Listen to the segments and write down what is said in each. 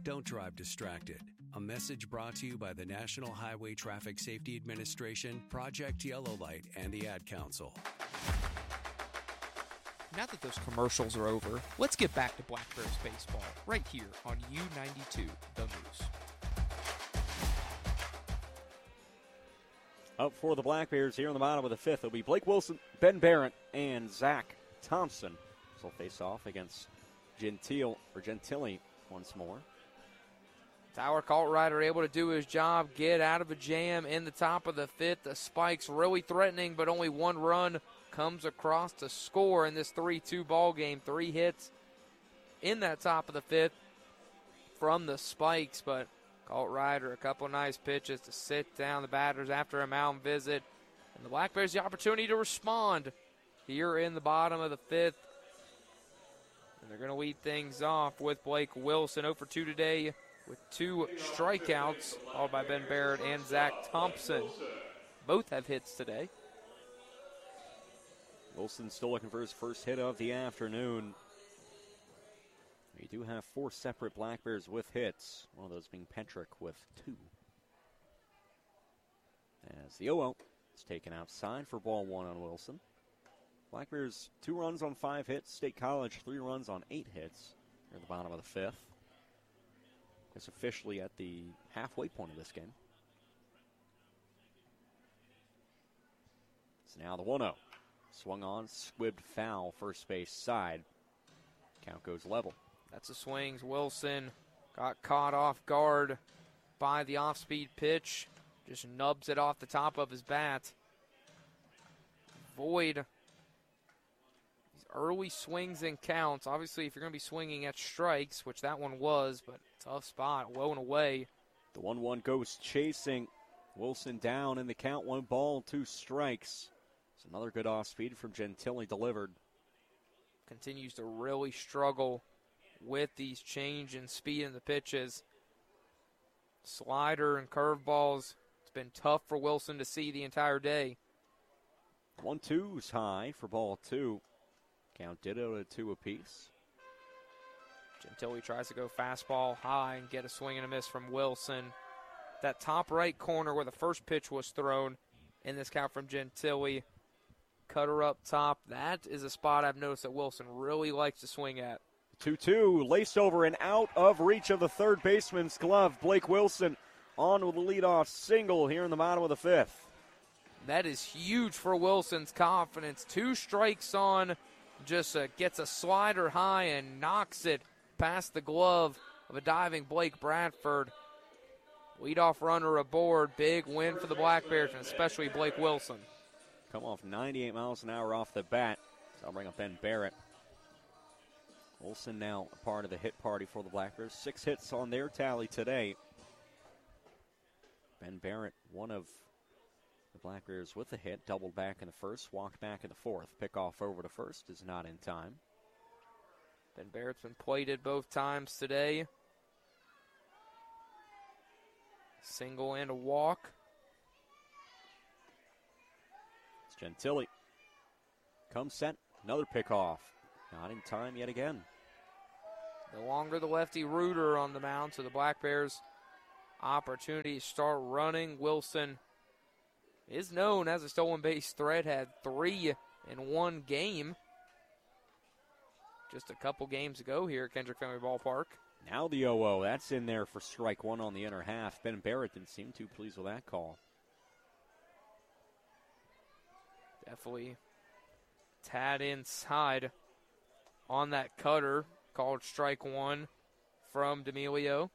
Don't drive distracted. A message brought to you by the National Highway Traffic Safety Administration, Project Yellow Light, and the Ad Council. Now that those commercials are over, let's get back to Black Bears baseball right here on U92 The Moose. Up for the Black Bears here in the bottom of the fifth, it'll be Blake Wilson, Ben Barrett, and Zach Thompson. So they'll face off against Gentili once more. Tyler Cartwright able to do his job, get out of a jam in the top of the fifth. The Spikes really threatening, but only one run comes across to score in this 3-2 ball game. 3 hits in that top of the fifth from the Spikes, but Cartwright a couple nice pitches to sit down the batters after a mound visit. And the Black Bears the opportunity to respond here in the bottom of the fifth. And they're going to lead things off with Blake Wilson 0 for 2 today with 2 strikeouts, followed by Ben Barrett and Zach Thompson. Both have hits today. Wilson still looking for his first hit of the afternoon. We do have 4 separate Black Bears with hits, one of those being Petrick with 2. As the 0-0 is taken outside for ball 1 on Wilson. Black Bears 2 runs on 5 hits, State College 3 runs on 8 hits. Here at the bottom of the fifth. It's officially at the halfway point of this game. So now the 1-0. Swung on, squibbed foul, first base side. Count goes level. That's the swings. Wilson got caught off guard by the off-speed pitch. Just nubs it off the top of his bat. Void these early swings and counts. Obviously, if you're going to be swinging at strikes, which that one was, but tough spot, low and away. The 1-1 goes chasing. Wilson down in the count, 1 ball, 2 strikes. It's another good off-speed from Gentili delivered. Continues to really struggle with these change in speed in the pitches. Slider and curveballs. It's been tough for Wilson to see the entire day. 1-2's high for ball 2. Count ditto to 2 apiece. Gentili tries to go fastball high and get a swing and a miss from Wilson. That top right corner where the first pitch was thrown in this count from Gentili. Cutter up top. That is a spot I've noticed that Wilson really likes to swing at. 2-2, laced over and out of reach of the third baseman's glove. Blake Wilson on with the leadoff single here in the bottom of the fifth. That is huge for Wilson's confidence. 2 strikes on, just gets a slider high and knocks it past the glove of a diving Blake Bradford. Leadoff runner aboard. Big win for the Black Bears, and especially Blake Wilson. Come off 98 miles an hour off the bat. So I'll bring up Ben Barrett. Wilson now a part of the hit party for the Black Bears. 6 hits on their tally today. Ben Barrett, one of the Black Bears with a hit, doubled back in the first, walked back in the fourth. Pickoff over to first is not in time. Ben Barrett's been plated both times today. Single and a walk. It's Gentili. Comes set, another pickoff. Not in time yet again. No longer the lefty Reuter on the mound, so the Black Bears opportunity to start running. Wilson is known as a stolen base threat, had 3 in one game just a couple games ago here at Kendrick Family Ballpark. Now the 0-0, that's in there for strike 1 on the inner half. Ben Barrett didn't seem too pleased with that call. Definitely tad inside on that cutter, called strike 1 from D'Amelio.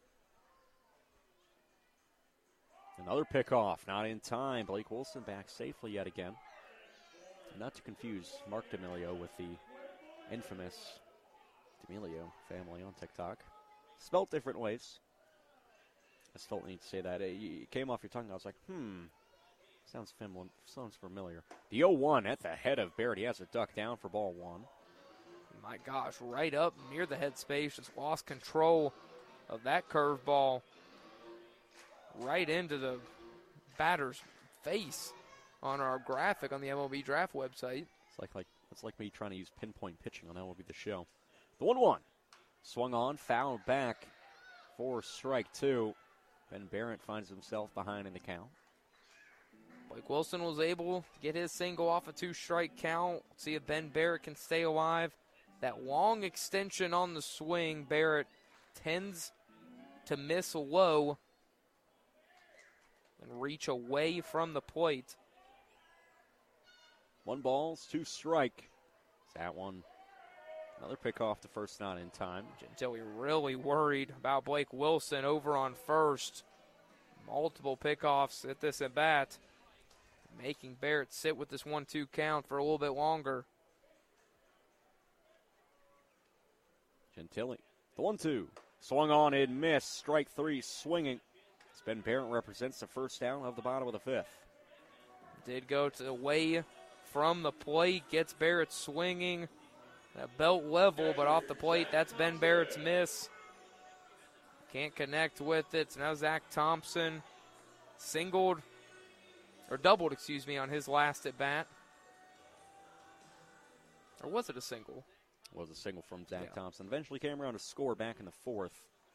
Another pickoff, not in time. Blake Wilson back safely yet again. Not to confuse Mark D'Amelio with the infamous D'Amelio family on TikTok. Spelt different ways. I still need to say that. It came off your tongue. I was like, sounds familiar. The 0-1 at the head of Barrett. He has a duck down for ball 1. My gosh, right up near the headspace. Just lost control of that curveball right into the batter's face on our graphic on the MLB Draft website. It's like me trying to use pinpoint pitching on MLB The Show. The 1-1. Swung on, fouled back for strike two. Ben Barrett finds himself behind in the count. Blake Wilson was able to get his single off a 2-strike count. See if Ben Barrett can stay alive. That long extension on the swing, Barrett tends to miss low and reach away from the plate. 1 ball, 2 strike. That one, another pick off the first, not in time. Gentile really worried about Blake Wilson over on first. Multiple pickoffs at this at bat, making Barrett sit with this 1-2 count for a little bit longer. Gentile, the 1-2. Swung on and missed. Strike 3 swinging. Ben Barrett represents the first down of the bottom of the 5th. Did go to away from the plate. Gets Barrett swinging. That belt level, but off the plate. That's Ben Barrett's miss. Can't connect with it. So now Zach Thompson doubled, on his last at bat. Or was it a single? Was a single from Zach Thompson. Eventually came around to score back in the 4th.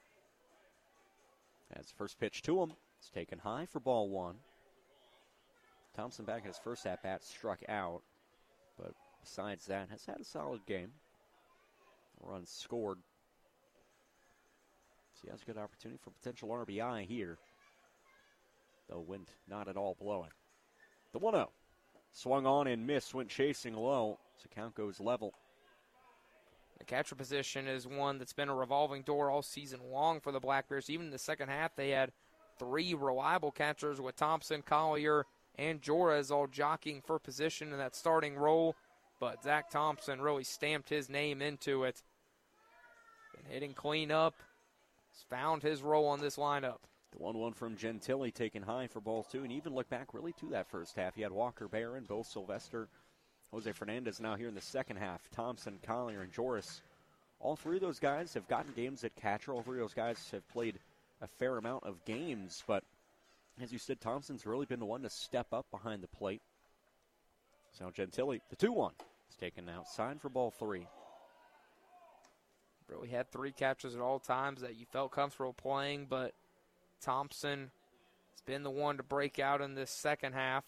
As the first pitch to him, it's taken high for ball 1. Thompson back in his first at-bat struck out. But besides that, has had a solid game. Runs scored. So he has a good opportunity for potential RBI here. Though wind not at all blowing. The 1-0. Swung on and missed, went chasing low. So count goes level. The catcher position is one that's been a revolving door all season long for the Black Bears. Even in the second half, they had 3 reliable catchers with Thompson, Collier, and Joris all jockeying for position in that starting role. But Zach Thompson really stamped his name into it. Been hitting clean up. He's found his role on this lineup. The 1-1 from Gentile taken high for ball 2. And even look back really to that first half. He had Walker Barron, Bo Sylvester, Jose Fernandez now here in the second half. Thompson, Collier, and Joris. All 3 of those guys have gotten games at catcher. All 3 of those guys have played a fair amount of games. But as you said, Thompson's really been the one to step up behind the plate. So Gentile, the 2-1, is taken outside for ball 3. Really had 3 catchers at all times that you felt comfortable playing, but Thompson has been the one to break out in this second half.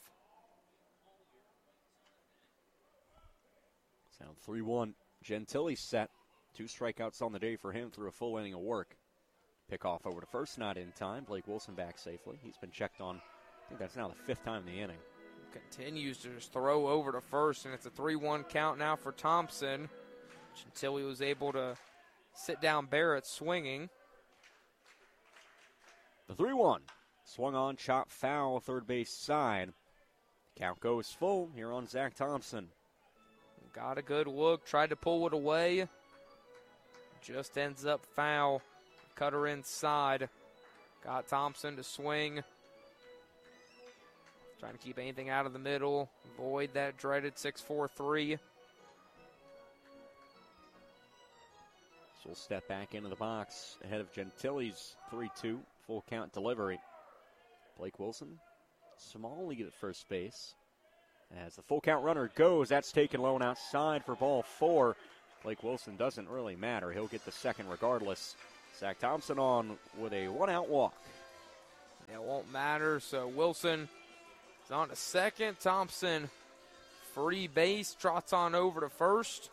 Sound 3-1. Gentile set. 2 strikeouts on the day for him through a full inning of work. Pick off over to first, not in time. Blake Wilson back safely. He's been checked on. I think that's now the 5th time in the inning. Continues to just throw over to first, and it's a 3-1 count now for Thompson. Until he was able to sit down Barrett swinging. The 3-1. Swung on, chop foul, third base side. Count goes full here on Zach Thompson. Got a good look, tried to pull it away. Just ends up foul. Cutter inside. Got Thompson to swing. Trying to keep anything out of the middle. Avoid that dreaded 6-4-3. So we'll step back into the box ahead of Gentile's 3-2 full count delivery. Blake Wilson, small lead at first base. As the full count runner goes, that's taken low and outside for ball 4. Blake Wilson doesn't really matter. He'll get the second regardless. Zach Thompson on with a 1-out walk. It won't matter, so Wilson is on to second. Thompson, free base, trots on over to first.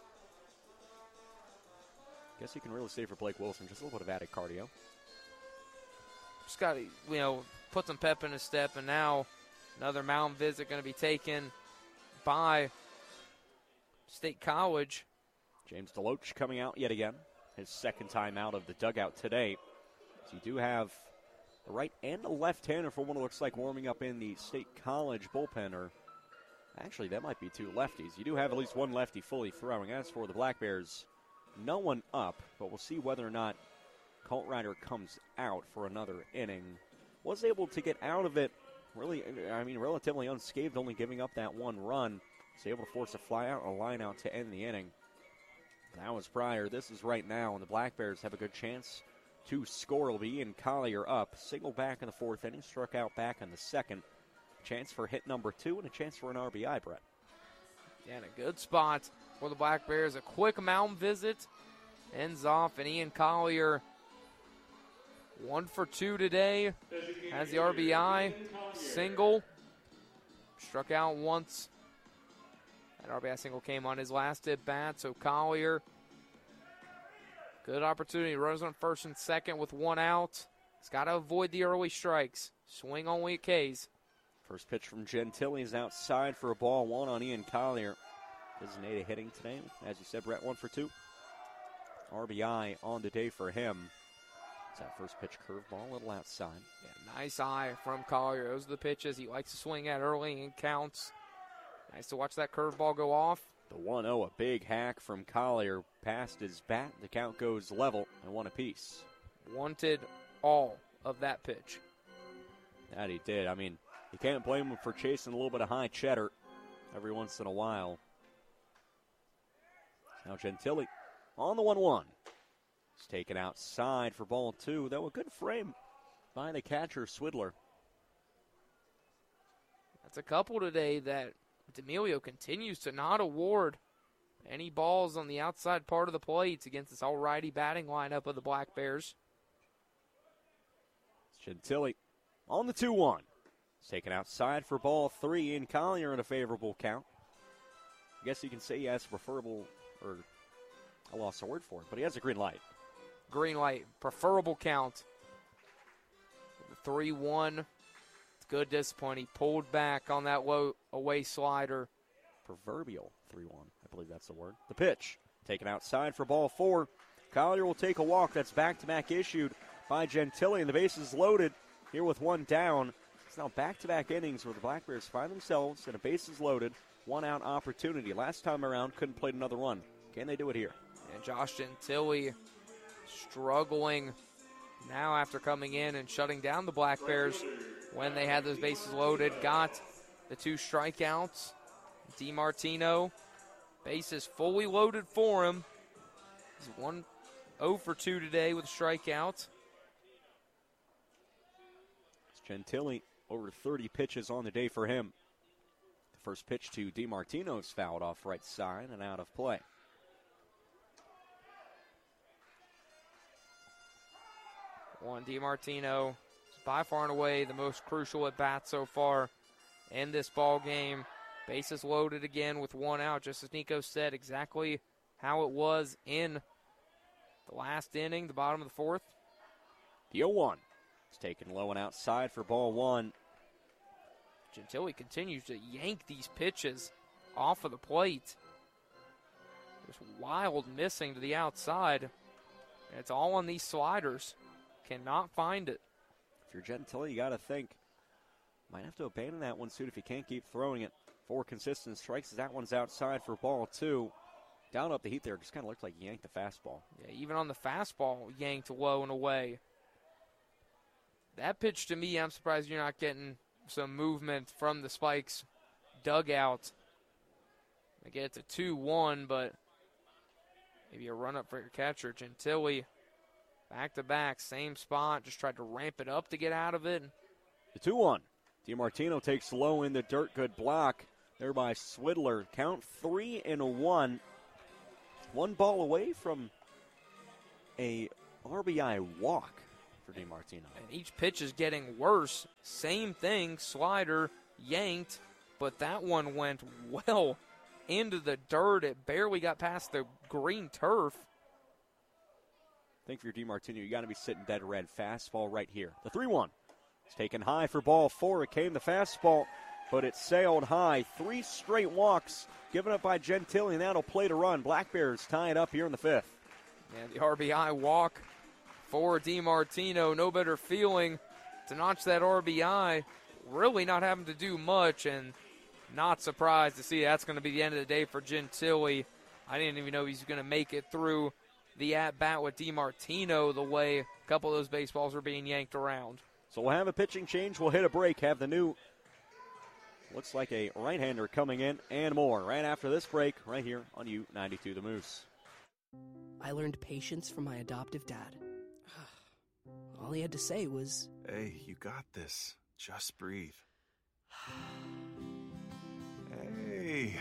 Guess you can really say for Blake Wilson, just a little bit of added cardio. Just got to, put some pep in his step, and now another mound visit going to be taken by State College. James DeLoach coming out yet again. His second time out of the dugout today. So you do have a right and a left-hander for one who looks like warming up in the State College bullpen. Or actually, that might be 2 lefties. You do have at least 1 lefty fully throwing. As for the Black Bears, no one up, but we'll see whether or not Colt Ryder comes out for another inning. Was able to get out of it relatively unscathed, only giving up that 1 run. Was able to force a fly out and a line out to end the inning. That was prior. This is right now, and the Black Bears have a good chance to score. It'll be Ian Collier up. Single back in the 4th inning, struck out back in the 2nd. Chance for hit number 2 and a chance for an RBI, Brett. Yeah, and a good spot for the Black Bears. A quick mound visit ends off, and Ian Collier 1 for 2 today. Has the RBI, single. Struck out once. That RBI single came on his last at bat, so Collier. Good opportunity. Runners on first and second with 1 out. He's got to avoid the early strikes. Swing only at K's. First pitch from Gentile is outside for a ball 1 on Ian Collier. Designated hitting today. As you said, Brett, 1 for 2. RBI on the day for him. It's that first pitch curveball, a little outside. Yeah, nice eye from Collier. Those are the pitches he likes to swing at early and counts. Nice to watch that curveball go off. The 1-0, a big hack from Collier past his bat. The count goes level and 1 apiece. Wanted all of that pitch. That he did. I mean, you can't blame him for chasing a little bit of high cheddar every once in a while. Now Gentile on the 1-1. It's taken outside for ball 2. That was a good frame by the catcher, Swidler. That's a couple today that D'Amelio continues to not award any balls on the outside part of the plate against this all-righty batting lineup of the Black Bears. It's Gentile on the 2-1. It's taken outside for ball 3. In Collier in a favorable count. I guess you can say he has preferable, or I lost the word for it, but he has a green light. Green light, preferable count. The 3-1. It's good discipline. He pulled back on that low away slider. Proverbial 3-1. I believe that's the word. The pitch taken outside for ball 4. Collier will take a walk. That's back-to-back issued by Gentile, and the bases loaded here with 1 down. It's now back-to-back innings where the Black Bears find themselves in a bases loaded, 1-out opportunity. Last time around, couldn't play another run. Can they do it here? And Josh Gentile struggling now after coming in and shutting down the Black Bears when they had those bases loaded. Got the 2 strikeouts. DiMartino, bases fully loaded for him. He's 0 for 2 today with a strikeout. It's Gentile, over 30 pitches on the day for him. The first pitch to DiMartino is fouled off right side and out of play. Juan DiMartino is by far and away the most crucial at bat so far in this ball game. Bases loaded again with 1 out, just as Nico said, exactly how it was in the last inning, the bottom of the 4th. The 0-1. It's taken low and outside for ball 1. Gentile continues to yank these pitches off of the plate. Just wild missing to the outside. And it's all on these sliders. Cannot find it. If you're Gentile, you got to think, might have to abandon that one soon if you can't keep throwing it. 4 consistent strikes. That one's outside for ball 2. Down up the heat there, just kind of looked like he yanked the fastball. Yeah, even on the fastball, yanked low and away. That pitch to me, I'm surprised you're not getting some movement from the Spikes dugout. Again, it's a 2-1, but maybe a run up for your catcher. Gentile, back-to-back, same spot, just tried to ramp it up to get out of it. The 2-1. DiMartino takes low in the dirt. Good block there by Swidler. Count 3-1. 1 ball away from a RBI walk for DiMartino. And each pitch is getting worse. Same thing, slider yanked, but that one went well into the dirt. It barely got past the green turf. I think for your DiMartino, you got to be sitting dead red. Fastball right here. The 3-1. It's taken high for ball 4. It came the fastball, but it sailed high. 3 straight walks given up by Gentile, and that'll play to run. Black Bears tie it up here in the 5th. And the RBI walk for DiMartino. No better feeling to notch that RBI. Really not having to do much, and not surprised to see that's going to be the end of the day for Gentile. I didn't even know he's going to make it through the at-bat with DiMartino the way a couple of those baseballs were being yanked around. So we'll have a pitching change. We'll hit a break, have the new, looks like a right-hander coming in, and more right after this break right here on U92 The Moose. I learned patience from my adoptive dad. All he had to say was, "Hey, you got this. Just breathe." Hey,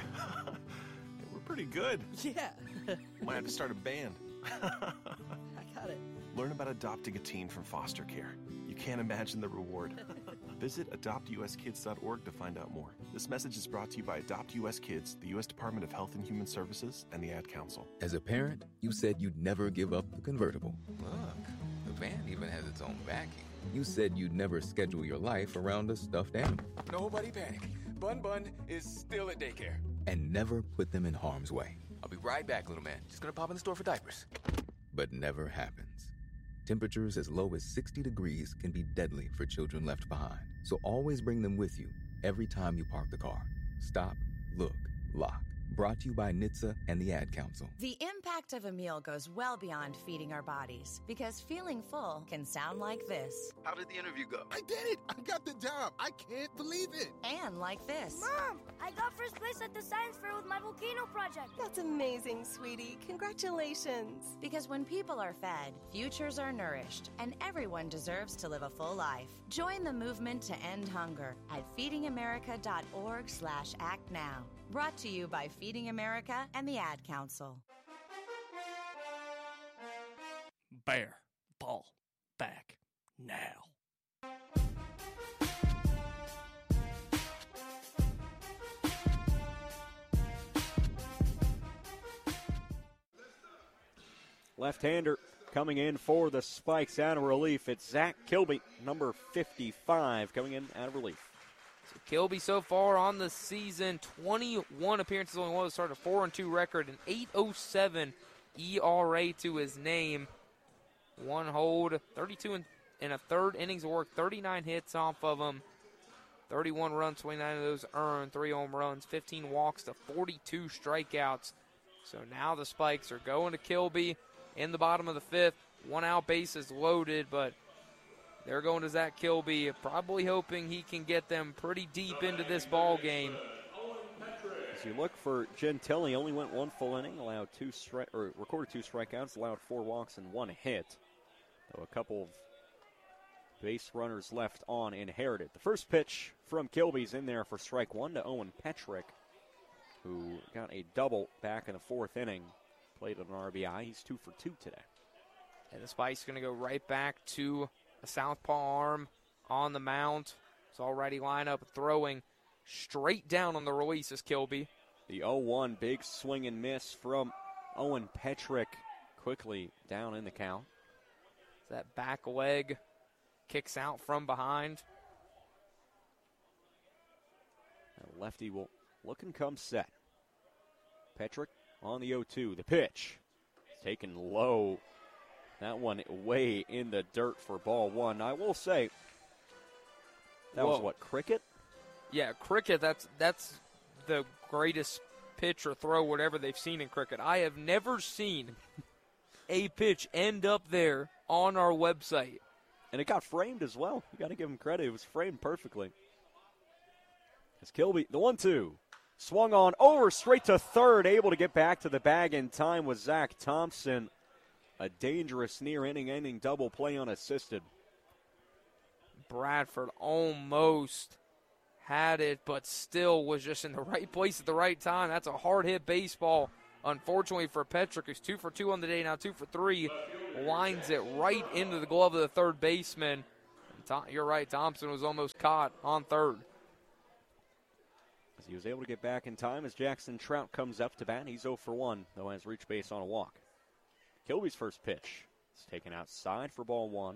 we're pretty good. yeah, Might have to start a band. I got it. Learn about adopting a teen from foster care. You can't imagine the reward. Visit adoptuskids.org to find out more. This message is brought to you by Adopt US Kids, the U.S. Department of Health and Human Services, and the Ad Council. As a parent, you said you'd never give up the convertible. Look, the van even has its own backing. You said you'd never schedule your life around a stuffed animal. Nobody panic. Bun Bun is still at daycare. And never put them in harm's way. I'll be right back, little man. Just gonna pop in the store for diapers. But never happens. Temperatures as low as 60 degrees can be deadly for children left behind. So always bring them with you every time you park the car. Stop, look, lock. Brought to you by NHTSA and the Ad Council. The impact of a meal goes well beyond feeding our bodies, because feeling full can sound like this. How did the interview go? I did it! I got the job! I can't believe it! And like this. Mom, I got first place at the science fair with my volcano project. That's amazing, sweetie. Congratulations. Because when people are fed, futures are nourished, and everyone deserves to live a full life. Join the movement to end hunger at feedingamerica.org/actnow. Brought to you by Feeding America and the Ad Council. Bear ball back now. Left-hander coming in for the Spikes out of relief. It's Zach Kilby, number 55, coming in out of relief. So Kilby so far on the season, 21 appearances, only one to start, a 4-2 record, an 8.07 ERA to his name. One hold, 32 in a third innings of work, 39 hits off of him. 31 runs, 29 of those earned, 3 home runs, 15 walks to 42 strikeouts. So now the Spikes are going to Kilby in the bottom of the fifth. 1 out, bases loaded, but they're going to Zach Kilby, probably hoping he can get them pretty deep into this ball game. As you look for Gentile, only went 1 full inning, recorded 2 strikeouts, allowed 4 walks and 1 hit. Though a couple of base runners left on inherited. The first pitch from Kilby's in there for strike 1 to Owen Petrick, who got a double back in the 4th inning. Played an RBI. He's 2 for 2 today. And the Spikes going to go right back to a southpaw arm on the mound. It's already line up throwing straight down on the release is Kilby. The 0-1 big swing and miss from Owen Petrick, quickly down in the count. That back leg kicks out from behind. And lefty will look and come set. Petrick on the 0-2. The pitch taken low. That one way in the dirt for ball 1. I will say, that was what, cricket? Yeah, cricket, that's the greatest pitch or throw, whatever they've seen in cricket. I have never seen a pitch end up there on our website. And it got framed as well. You got to give him credit. It was framed perfectly. As Kilby, the 1-2. Swung on over straight to third, able to get back to the bag in time with Zach Thompson. A dangerous near-inning double play unassisted. Bradford almost had it, but still was just in the right place at the right time. That's a hard-hit baseball. Unfortunately for Petrick, who's 2 for 2 on the day, now 2 for 3, lines it right into the glove of the third baseman. You're right, Thompson was almost caught on third. As he was able to get back in time as Jackson Trout comes up to bat. He's 0 for 1, though has reached base on a walk. Kilby's first pitch is taken outside for ball 1.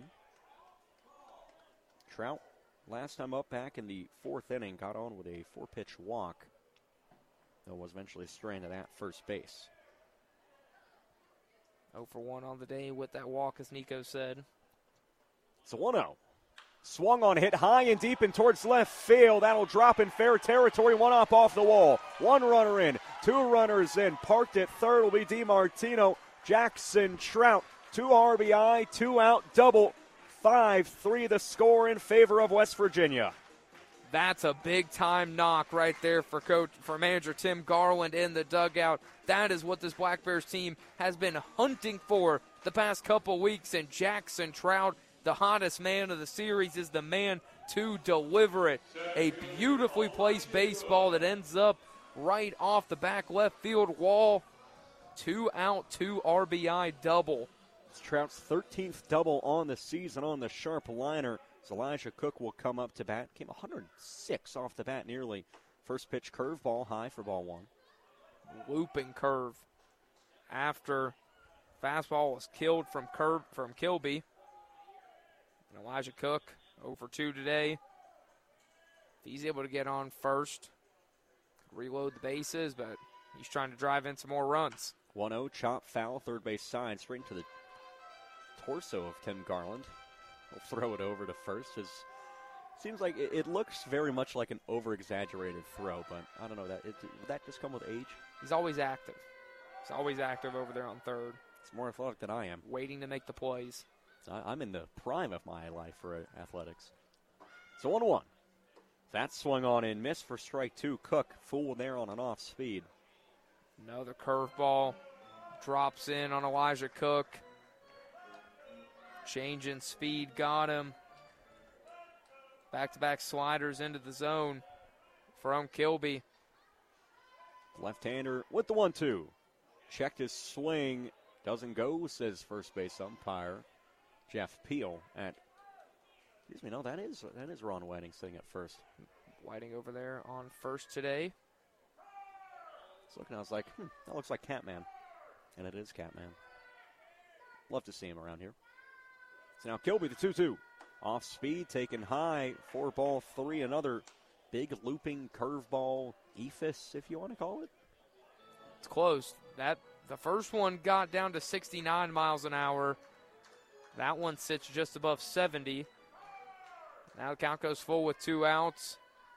Trout, last time up back in the 4th inning, got on with a 4-pitch walk, though was eventually stranded at first base. 0 for 1 on the day with that walk, as Nico said. It's a 1-0. Swung on, hit high and deep and towards left field. That'll drop in fair territory. 1 up off the wall. 1 runner in, 2 runners in. Parked at third will be DiMartino. Jackson Trout, 2 RBI, 2 out, double. 5-3 the score in favor of West Virginia. That's a big-time knock right there for manager Tim Garland in the dugout. That is what this Black Bears team has been hunting for the past couple weeks, and Jackson Trout, the hottest man of the series, is the man to deliver it. A beautifully placed baseball that ends up right off the back left field wall. 2 out, 2 RBI double. It's Trout's 13th double on the season on the sharp liner. As Elijah Cook will come up to bat. Came 106 off the bat nearly. First pitch curveball high for ball one. Looping curve after fastball was killed from Kilby. And Elijah Cook 0-for-2 today. If he's able to get on first, reload the bases, but he's trying to drive in some more runs. 1-0, chop foul, third base side, straight into the torso of Tim Garland. He'll throw it over to first. Seems like it looks very much like an over-exaggerated throw, but I don't know. Would that just come with age? He's always active. He's always active over there on third. He's more athletic than I am. Waiting to make the plays. I'm in the prime of my life for athletics. So 1-1. That swung on and missed for strike two. Cook fooled there on an off speed. Another curveball drops in on Elijah Cook. Change in speed got him. Back-to-back sliders into the zone from Kilby. Left-hander with the 1-2. Checked his swing. Doesn't go, says first base umpire Jeff Peel at, excuse me, no, that is Ron Whiting sitting at first. Whiting over there on first today. I was looking, I was like, that looks like Catman. And it is Catman. Love to see him around here. So now Kilby, the 2-2. Off speed, taken high, 4-3. Another big looping curveball, ephus, if you want to call it. It's close. The first one got down to 69 miles an hour. That one sits just above 70. Now the count goes full with 2 outs.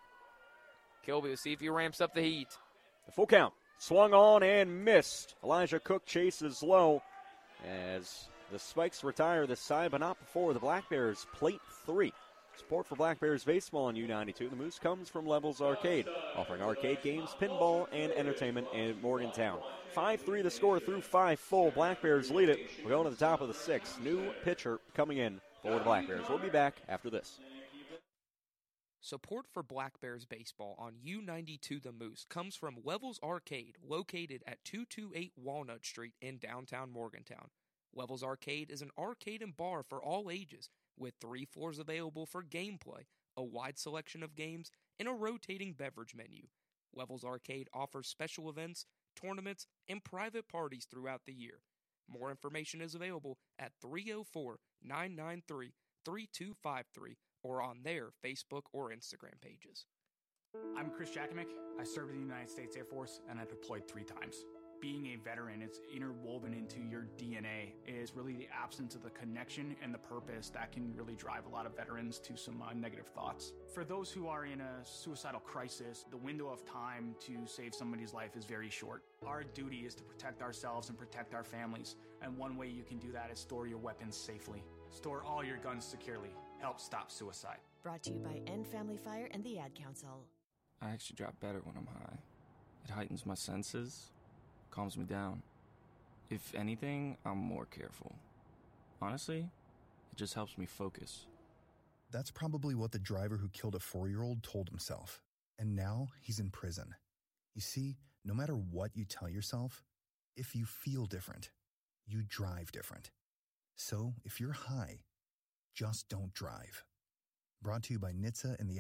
Kilby will see if he ramps up the heat. The full count. Swung on and missed. Elijah Cook chases low as the Spikes retire this side, but not before the Black Bears plate 3. Support for Black Bears baseball on U92. The Moose comes from Levels Arcade, offering arcade games, pinball, and entertainment in Morgantown. 5-3 the score through 5 full. Black Bears lead it. We're going to the top of the 6th. New pitcher coming in for the Black Bears. We'll be back after this. Support for Black Bears baseball on U92 The Moose comes from Levels Arcade, located at 228 Walnut Street in downtown Morgantown. Levels Arcade is an arcade and bar for all ages, with 3 floors available for gameplay, a wide selection of games, and a rotating beverage menu. Levels Arcade offers special events, tournaments, and private parties throughout the year. More information is available at 304-993-3253 or on their Facebook or Instagram pages. I'm Chris Jakimick. I served in the United States Air Force, and I deployed 3 times. Being a veteran, it's interwoven into your DNA. It is really the absence of the connection and the purpose that can really drive a lot of veterans to some negative thoughts. For those who are in a suicidal crisis, the window of time to save somebody's life is very short. Our duty is to protect ourselves and protect our families, and one way you can do that is store your weapons safely. Store all your guns securely. Help stop suicide. Brought to you by End Family Fire and the Ad Council. I actually drop better when I'm high. It heightens my senses, calms me down. If anything, I'm more careful. Honestly, it just helps me focus. That's probably what the driver who killed a 4-year-old told himself. And now he's in prison. You see, no matter what you tell yourself, if you feel different, you drive different. So if you're high, just don't drive. Brought to you by NHTSA and the